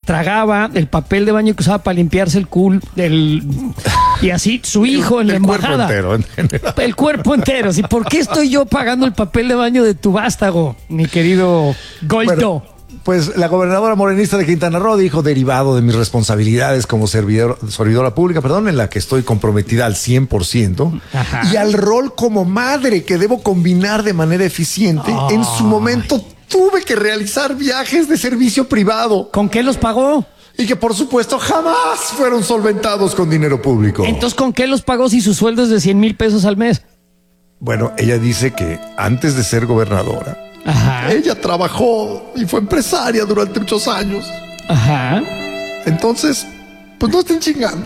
tragaba el papel de baño que usaba para limpiarse el culo, y así su hijo en la embajada. El cuerpo entero. ¿Sí? ¿Por qué estoy yo pagando el papel de baño de tu vástago, mi querido Goldo? Bueno, pues la gobernadora morenista de Quintana Roo dijo, derivado de mis responsabilidades como servidora pública, en la que estoy comprometida al 100%, y al rol como madre que debo combinar de manera eficiente, en su momento tuve que realizar viajes de servicio privado. ¿Con qué los pagó? Y que por supuesto jamás fueron solventados con dinero público. Entonces, ¿con qué los pagó si su sueldo es de 100,000 pesos al mes? Bueno, ella dice que antes de ser gobernadora, ella trabajó y fue empresaria durante muchos años. Entonces, pues no estén chingando.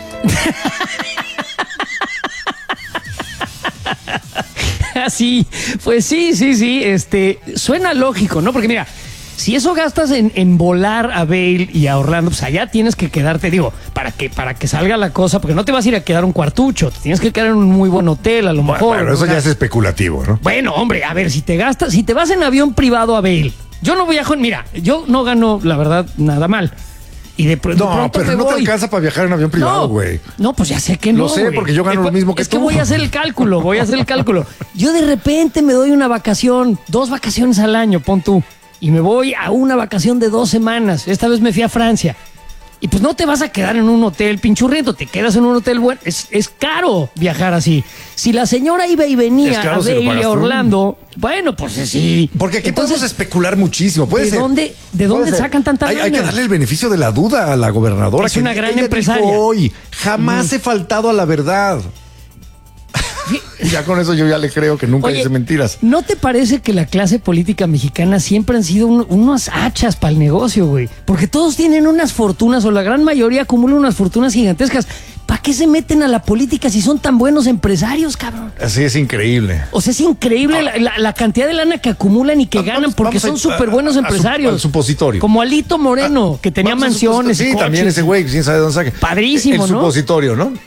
Sí, pues sí. Suena lógico, ¿no? Porque mira, si eso gastas en volar a Vail y a Orlando, pues allá tienes que quedarte, para que salga la cosa, porque no te vas a ir a quedar un cuartucho, te tienes que quedar en un muy buen hotel, a lo mejor. Bueno, eso ya es especulativo, ¿no? Bueno, hombre, a ver, si te vas en avión privado a Vail, yo no viajo, mira, yo no gano, la verdad, nada mal. Y de pronto pero no te alcanza para viajar en avión privado, güey. No, pues ya sé que no. Lo sé, porque yo gano lo mismo que tú. Es que voy a hacer el cálculo. Yo de repente me doy una vacación, 2 vacaciones al año, pon tú. Y me voy a una vacación de 2 semanas. Esta vez me fui a Francia. Y pues no te vas a quedar en un hotel pinchurriento, te quedas en un hotel bueno. Es caro viajar así. Si la señora iba y venía a Vail y a Orlando, bueno, pues sí. Porque aquí podemos especular muchísimo. ¿De dónde sacan tanta lana? Hay que darle el beneficio de la duda a la gobernadora. Es una gran empresaria. Hoy jamás he faltado a la verdad. Ya con eso yo ya le creo que nunca dice mentiras. ¿No te parece que la clase política mexicana siempre han sido unos hachas para el negocio, güey? Porque todos tienen unas fortunas, o la gran mayoría acumulan unas fortunas gigantescas. ¿Para qué se meten a la política si son tan buenos empresarios, cabrón? Así es increíble. O sea, es increíble la cantidad de lana que acumulan y que ganan porque son súper buenos empresarios. Al supositorio. Como Alito Moreno, que tenía mansiones y coches. También ese güey, quién sabe dónde saque. Padrísimo, ¿no? El supositorio, ¿no?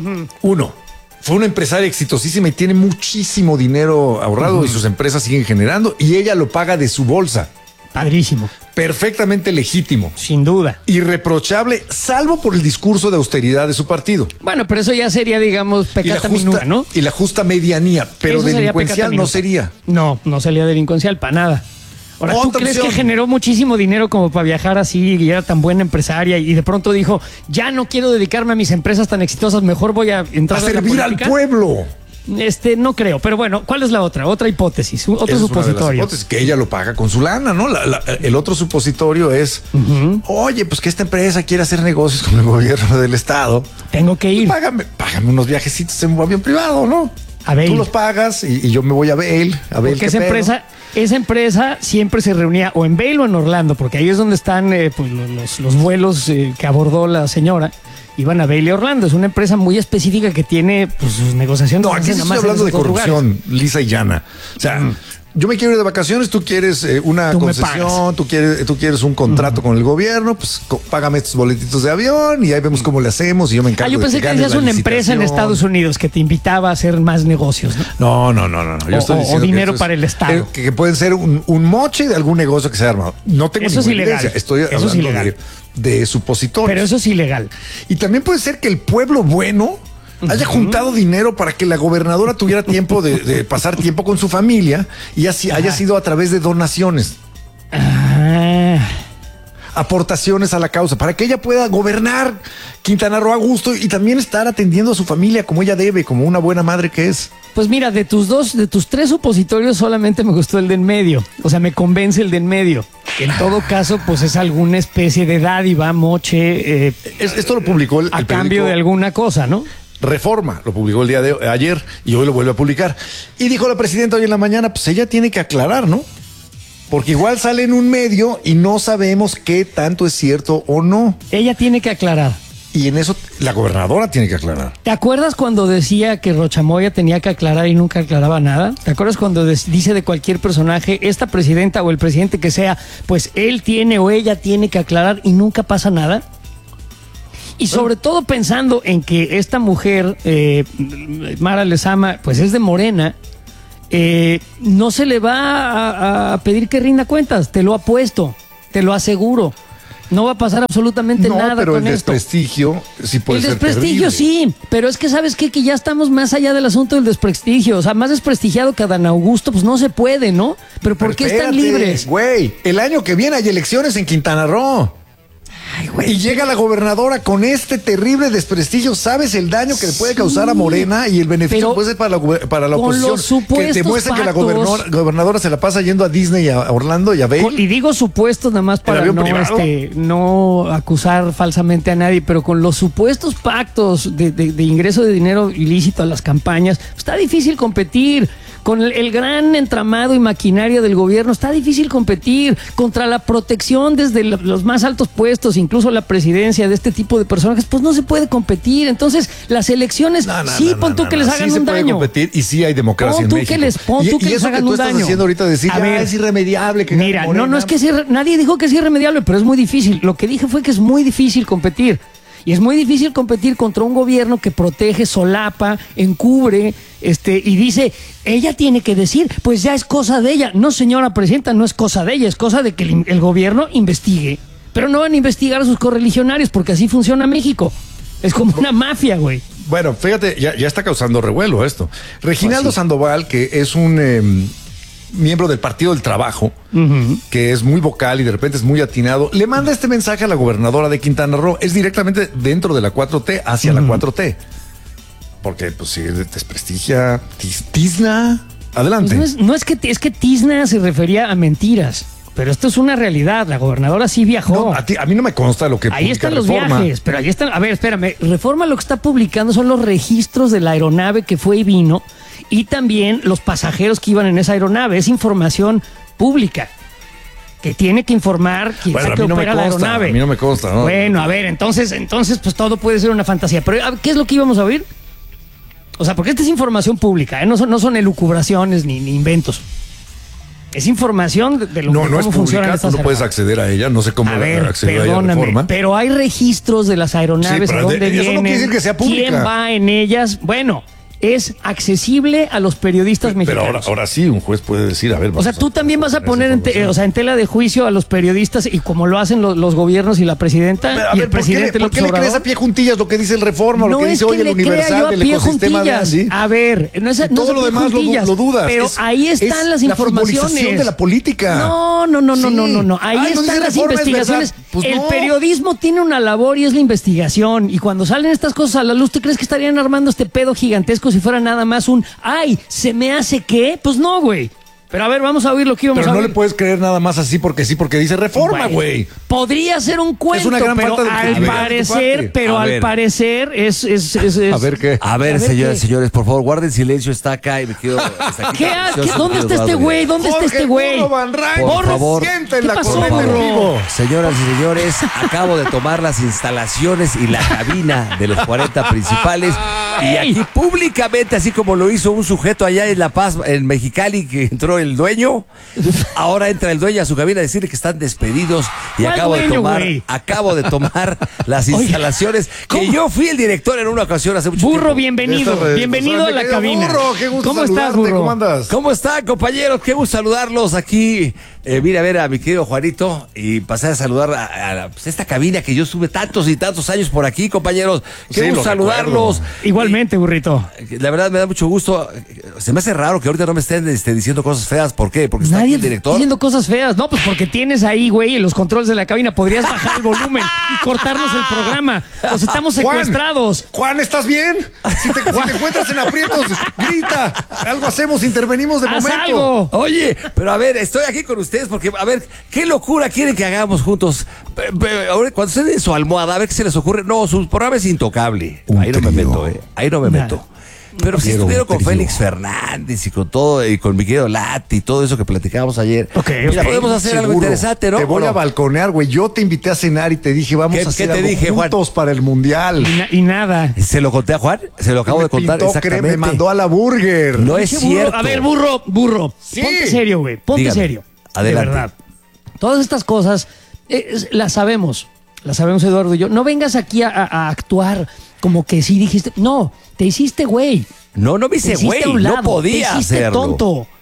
Uno. Fue una empresaria exitosísima y tiene muchísimo dinero ahorrado y sus empresas siguen generando y ella lo paga de su bolsa. Padrísimo. Perfectamente legítimo. Sin duda. Irreprochable, salvo por el discurso de austeridad de su partido. Bueno, pero eso ya sería, digamos, pecata minuta, ¿no? Y la justa medianía, pero eso delincuencial no sería. No sería delincuencial para nada. Ahora, ¿tú crees que generó muchísimo dinero como para viajar así y era tan buena empresaria y de pronto dijo, ya no quiero dedicarme a mis empresas tan exitosas, mejor voy a entrar a servir al pueblo? No creo, pero bueno, ¿cuál es la otra? Otra hipótesis, otro supositorio. Hipótesis, que ella lo paga con su lana, ¿no? El otro supositorio es, oye, pues que esta empresa quiere hacer negocios con el gobierno del estado. Tengo que ir. Pues págame unos viajecitos en un avión privado, ¿no? A Vail. Tú los pagas y yo me voy a Vail. Porque esa empresa siempre se reunía o en Vail o en Orlando, porque ahí es donde están los vuelos que abordó la señora. Iban a Vail y Orlando. Es una empresa muy específica que tiene sus negociaciones. No, aquí estoy hablando de corrupción, lisa y llana. O sea, yo me quiero ir de vacaciones, tú quieres una concesión, tú quieres un contrato con el gobierno, pues págame estos boletitos de avión y ahí vemos cómo le hacemos y yo me encargo. Yo pensé que decías una empresa en Estados Unidos que te invitaba a hacer más negocios, ¿no? No. Yo estoy diciendo dinero para el Estado. Que pueden ser un moche de algún negocio que se ha armado. No tengo eso ninguna evidencia. Estoy hablando de supositorios. Pero eso es ilegal. Y también puede ser que el pueblo bueno haya juntado dinero para que la gobernadora tuviera tiempo de pasar tiempo con su familia y así haya sido a través de donaciones. Aportaciones a la causa, para que ella pueda gobernar Quintana Roo a gusto y también estar atendiendo a su familia como ella debe, como una buena madre que es. Pues mira, de tus 3 supositorios solamente me gustó el de en medio. O sea, me convence el de en medio. En todo caso, pues es alguna especie de dádiva, moche. Esto lo publicó el a cambio de alguna cosa, ¿no? Reforma, lo publicó el día de ayer y hoy lo vuelve a publicar. Y dijo la presidenta hoy en la mañana, pues ella tiene que aclarar, ¿no? Porque igual sale en un medio y no sabemos qué tanto es cierto o no. Ella tiene que aclarar. Y en eso la gobernadora tiene que aclarar. ¿Te acuerdas cuando decía que Rochamoya tenía que aclarar y nunca aclaraba nada? ¿Te acuerdas cuando dice de cualquier personaje, esta presidenta o el presidente que sea, pues él tiene o ella tiene que aclarar y nunca pasa nada? Y sobre todo pensando en que esta mujer, Mara Lezama, pues es de Morena, no se le va a pedir que rinda cuentas, te lo apuesto, te lo aseguro. No va a pasar absolutamente nada pero con el esto. desprestigio sí puede ser El desprestigio terrible. sí, pero es que ¿sabes qué? Que ya estamos más allá del asunto del desprestigio. O sea, más desprestigiado que Adán Augusto, pues no se puede, ¿no? Pero ¿por qué están espérate, libres? Güey, el año que viene hay elecciones en Quintana Roo. Ay, güey. Y llega la gobernadora con este terrible desprestigio. ¿Sabes el daño que le puede causar a Morena y el beneficio pero que puede ser para la con oposición? los supuestos Que demuestra que la pactos- gobernadora se la pasa yendo a Disney, y a Orlando y a Vail. Y digo supuestos nada más para avión privado? no acusar falsamente a nadie, pero con los supuestos pactos de ingreso de dinero ilícito a las campañas, está difícil competir. Con el gran entramado y maquinaria del gobierno está difícil competir contra la protección desde los más altos puestos, incluso la presidencia de este tipo de personajes, pues no se puede competir. Entonces, las elecciones, pon tú que les hagan sí un se puede daño. competir y sí hay democracia Pon en tú México. que les- pon tú que y les eso hagan que tú un estás daño. haciendo ahorita decir, A ya ver, es irremediable que gane Mira, Morena. no es que nadie dijo que es irremediable, pero es muy difícil. Lo que dije fue que es muy difícil competir. Y es muy difícil competir contra un gobierno que protege, solapa, encubre, y dice, ella tiene que decir, pues ya es cosa de ella. No, señora presidenta, no es cosa de ella, es cosa de que el gobierno investigue. Pero no van a investigar a sus correligionarios, porque así funciona México. Es como una mafia, güey. Bueno, fíjate, ya está causando revuelo esto. Reginaldo Pues sí. Sandoval, que es un miembro del Partido del Trabajo, que es muy vocal y de repente es muy atinado, le manda este mensaje a la gobernadora de Quintana Roo. Es directamente dentro de la 4T, hacia la 4T. Porque, pues, si desprestigia, tizna. Adelante. Pues es que Tizna se refería a mentiras. Pero esto es una realidad. La gobernadora sí viajó. No, a mí no me consta lo que Ahí publica están los Reforma. viajes, pero ahí están. A ver, espérame. Reforma lo que está publicando son los registros de la aeronave que fue y vino y también los pasajeros que iban en esa aeronave. Es información pública que tiene que informar quien Bueno, sea a que mí no me opera la consta, aeronave. a mí no me consta, ¿no? Bueno, a ver, entonces, pues todo puede ser una fantasía. Pero, ¿qué es lo que íbamos a oír? O sea, porque esta es información pública, ¿eh? No son elucubraciones ni inventos. Es información de lo No, que no es cómo funcionan pública, estas tú no puedes aeronaves. acceder a ella, no sé cómo A ver, acceder a ella perdóname, Reforma. pero hay registros de las aeronaves, Sí, a pero dónde eso no vienen, quiere decir que sea pública. quién va en ellas. Bueno, es accesible a los periodistas Pero mexicanos. ahora sí, un juez puede decir, a ver... O sea, tú también vas a poner información. en tela de juicio a los periodistas y como lo hacen los gobiernos y la presidenta Pero, a y ver, el presidente ¿por qué López le crees Obrador. a pie juntillas lo que dice el Reforma, lo No que es dice hoy que el le crea yo Universal a del pie ecosistema de juntillas. Andy? A ver, no es Todo a lo pie demás juntillas, lo dudas. Pero ahí están las la informaciones. futbolización de la política. No. Ahí Ay, no están dice las Reforma, es investigaciones. verdad. Pues El no. periodismo tiene una labor y es la investigación. Y cuando salen estas cosas a la luz, ¿tú crees que estarían armando este pedo gigantesco si fuera nada más ay, ¿se me hace qué? Pues no, güey. Pero a ver, vamos a oír lo que íbamos Pero a no oír. le pues creer nada más así porque dice Reforma, Bueno, güey. Podría ser un cuento, una gran pero falta de al credibilidad de tu parecer, parte. pero A al ver. parecer es. A ver qué. A ver, A ver, señoras ¿qué? y señores, por favor, guarden silencio. Está acá y me quedo. Está aquí, ¿Dónde está este güey? ¿Dónde está este güey? Burro Van Rank, Por favor. siente ¿Qué la pasó, corneta en burro? vivo. Señoras y señores, acabo de tomar las instalaciones y la cabina de los 40 principales. Y aquí públicamente, así como lo hizo un sujeto allá en La Paz, en Mexicali, que entró el dueño, ahora entra el dueño a su cabina a decirle que están despedidos. Y ¿Cuál dueño, güey? acabo de tomar las Oiga, instalaciones que ¿cómo? yo fui el director en una ocasión hace mucho Burro, tiempo. bienvenido. Esta red, Bienvenido pues, a la querido cabina. Burro, qué gusto ¿Cómo estás, saludarte, burro? ¿Cómo andas? ¿Cómo están, compañeros? Qué gusto saludarlos aquí. Vine a ver a mi querido Juanito y pasé a saludar pues, esta cabina que yo estuve tantos y tantos años por aquí, compañeros. Qué Sí, gusto lo saludarlos. Igualmente, burrito. La verdad me da mucho gusto. Se me hace raro que ahorita no me estén diciendo cosas feas. ¿Por qué? Porque está aquí Nadie el director. diciendo cosas feas. No, pues porque tienes ahí, güey, en los controles de la cabina. Podrías bajar el volumen y cortarnos el programa. Pues estamos secuestrados. Juan, ¿estás bien? Si te encuentras en aprietos, grita. Algo hacemos, intervenimos de ¡Haz momento. algo! Oye, pero a ver, estoy aquí con ustedes porque, a ver, ¿qué locura quieren que hagamos juntos? Ahora, cuando estén en su almohada, a ver qué se les ocurre. No, su programa es intocable. Un Ahí no me trío. meto, Ahí no me Nada. meto. Pero si Quiero estuvieron un con trío. Félix Fernández y con todo, y con mi querido Lati y todo eso que platicábamos ayer. Ok, Mira, ok. podemos hacer algo Seguro. interesante, ¿no? Te voy ¿O no? a balconear, güey. Yo te invité a cenar y te dije, vamos ¿Qué- a hacer qué te algo dije, Juan? juntos para el Mundial. Y nada. ¿Se lo conté a Juan? Se lo acabo Me de contar pintó, exactamente. me mandó a la burger. No es Pinche burro. cierto. A ver, burro. Sí. Ponte serio, güey. Ponte Dígame. serio. Adelante. De verdad. Todas estas cosas las sabemos. Las sabemos, Eduardo y yo. No vengas aquí a actuar como que sí dijiste. No, te hiciste güey. No me Te hice hiciste güey. a un lado, No podía te hiciste hacerlo. tonto.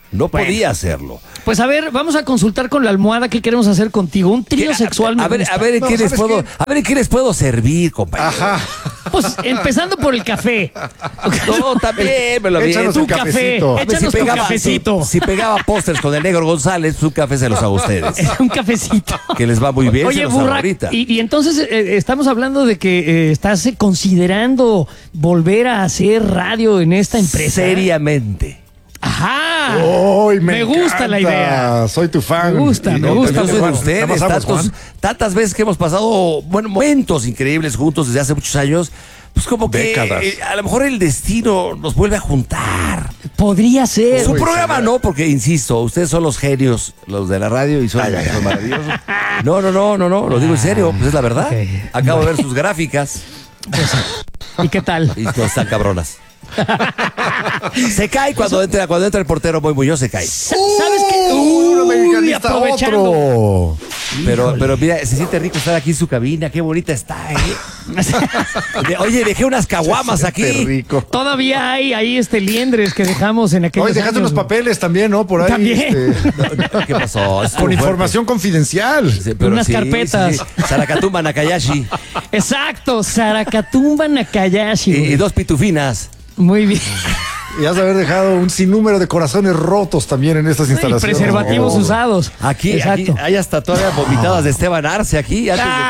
No Bueno. podía hacerlo. Pues a ver, vamos a consultar con la almohada qué queremos hacer contigo. Un trío sexual. A ver, gusta. a ver, No, ¿en qué les ¿sabes puedo, qué? a ver, ¿en qué les puedo servir, compañero? Ajá. Pues empezando por el café. No, también me lo Échanos aviento. un Tu café. cafecito. Échanos tu cafecito. si pegaba pósters con el Negro González, un café se los hago a ustedes. Un cafecito. Que les va muy bien, se Oye, los hago Burra, ahorita. y entonces estamos hablando de que estás considerando volver a hacer radio en esta empresa. Seriamente. Ajá. Uy, me gusta la encanta. idea. Soy tu fan. Me gusta, Y me no, gusta. Yo también, soy de Juan, ustedes, ¿te pasamos, Juan? tantas veces que hemos pasado, bueno, momentos increíbles juntos desde hace muchos años, pues como que Décadas. a lo mejor el destino nos vuelve a juntar. Podría ser. Su Uy, programa señor. no, porque insisto, ustedes son los genios, los de la radio y son, son maravillosos. No, lo digo en serio, pues es la verdad. Ok. Acabo de ver sus gráficas ¿Y qué tal? y no están cabronas. Se cae cuando entra el portero Boy Muñoz, se cae. ¿Sabes qué? Un americanista aprovechando. otro. Pero mira, se siente rico estar aquí en su cabina, qué bonita está, ¿eh? Oye, dejé unas caguamas Qué aquí. rico. Todavía hay ahí liendres que dejamos en aquellos Oye, dejaste años. unos papeles también, ¿no? Por ahí. También. ¿Qué pasó? Estuvo Con fuerte. información confidencial. Sí, pero Unas carpetas. Sarakatumba Nakayashi Exacto, Sarakatumba Nakayashi. y güey. dos pitufinas. Muy bien. Y has de haber dejado un sinnúmero de corazones rotos también en estas Y instalaciones. preservativos No. usados. Aquí Exacto. hay hasta todavía vomitadas de Esteban Arce aquí,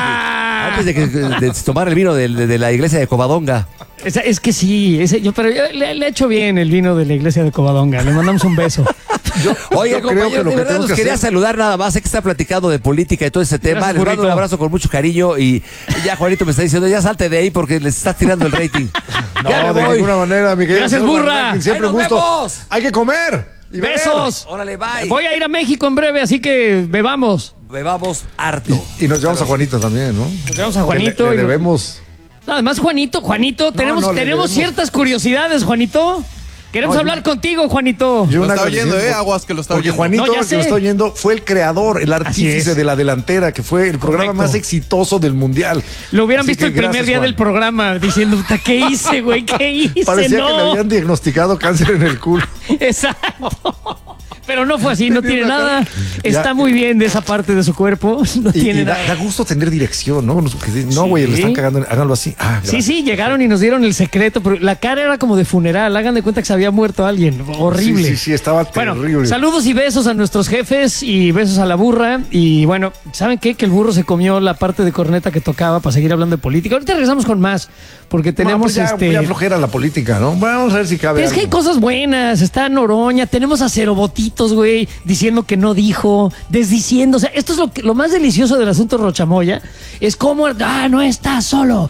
antes de tomar el vino de la iglesia de Covadonga. Es que sí, pero yo le he hecho bien el vino de la iglesia de Covadonga. Le mandamos un beso. Oiga, yo creo que compañero, lo de que verdad tenemos nos que quería hacer- saludar nada más. Sé que está platicando de política y todo ese tema. Gracias, Les mando un burrito. abrazo con mucho cariño y ya Juanito me está diciendo, ya salte de ahí porque les estás tirando el rating. Ya No, me de voy. ninguna manera, mi querido Gracias, señor burra. Marranquín, siempre ¡Ahí un nos gusto. vemos! Hay que comer. y beber. ¡Besos! Órale, bye. Voy a ir a México en breve, así que bebamos. Bebamos harto. Y nos llevamos a Juanito también, ¿no? Nos vemos a Juanito. Le y- debemos. No, además, Juanito, tenemos no, le debemos. ciertas curiosidades, Juanito. Queremos No, hablar contigo, Juanito. Yo Lo una está oyendo, coincidencia, aguas que lo está Porque oyendo. Juanito, No, ya el que lo sé. está oyendo, fue el creador, el artífice es. de La Delantera, que fue el programa Correcto. más exitoso del mundial. Lo hubieran Así visto que el primer gracias, día Juan. del programa diciendo, "Puta, ¿qué hice, güey? ¿Qué hice? Parecía que le no. habían diagnosticado cáncer en el culo. Exacto. Pero no fue así, no tiene Tenía nada. acá. Está Ya. muy bien de esa parte de su cuerpo. No Y tiene da nada. gusto tener dirección, ¿no? No, güey, Sí. le están cagando. Háganlo así. Ah, Sí, gracias. sí, llegaron y nos dieron el secreto, pero la cara era como de funeral. Hagan de cuenta que se había muerto alguien. Horrible. Sí, sí, sí, estaba Bueno, terrible. saludos y besos a nuestros jefes y besos a la burra. Y bueno, ¿saben qué? Que el burro se comió la parte de corneta que tocaba para seguir hablando de política. Ahorita regresamos con más, porque tenemos No, pues ya flojera la política, ¿no? Vamos a ver si cabe. Es que hay algo. cosas buenas, está Noroña, tenemos a Cerobotitos, güey, diciendo que no dijo, desdiciendo, o sea, esto es lo más delicioso del asunto Rochamoya, es como, no está solo,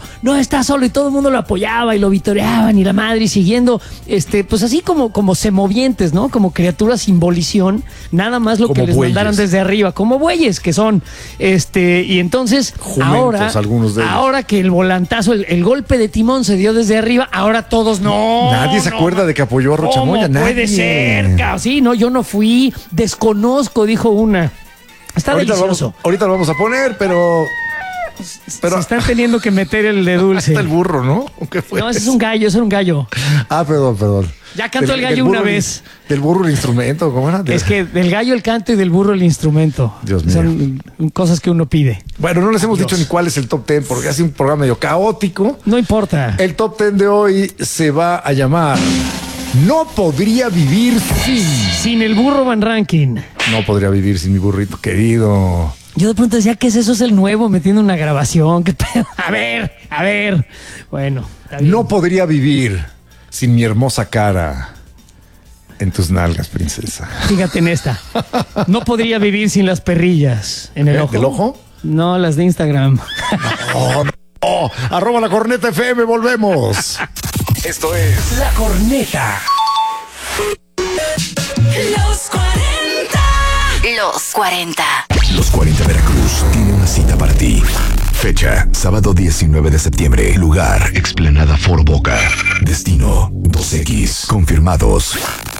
y todo el mundo lo apoyaba y lo vitoreaban y la madre y siguiendo, pues así como semovientes, ¿no? Como criaturas sin volición, nada más lo Como que les bueyes. mandaron desde arriba, como bueyes que son, y entonces, Jumentos, algunos de ellos. ahora que el volantazo, el golpe de timón se dio desde arriba, ahora todos no. Nadie se acuerda de que apoyó a Rochamoya. ¿Cómo puede Nadie. ser? Sí, no, yo no fui, desconozco, dijo una. Está delicioso. Ahorita lo vamos a poner, pero Se están teniendo que meter el de dulce. hasta el burro, ¿no? ¿O qué fue? No, ese es un gallo, ese era un gallo. Ah, perdón. Ya cantó el gallo del una burro vez. Del burro el instrumento, ¿cómo era? Es que del gallo el canto y del burro el instrumento. Dios mío. Son cosas que uno pide. Bueno, no les hemos dicho ni cuál es el top 10 porque hace un programa medio caótico. No importa. El top 10 de hoy se va a llamar No podría vivir sin. Sin el burro Van Ranking. No podría vivir sin mi burrito querido. Yo de pronto decía que eso es el nuevo metiendo una grabación. ¿Qué pedo? A ver. Bueno, está bien. No podría vivir sin mi hermosa cara en tus nalgas, princesa. Fíjate en esta. No podría vivir sin las perrillas en el ojo. ¿Del ojo? No, las de Instagram. Oh, arroba la corneta FM, volvemos. Esto es La corneta. Los 40. Los 40. Los 40 Veracruz tiene una cita para ti. Fecha, sábado 19 de septiembre. Lugar, Explanada Foro Boca. Destino, 2X. Confirmados.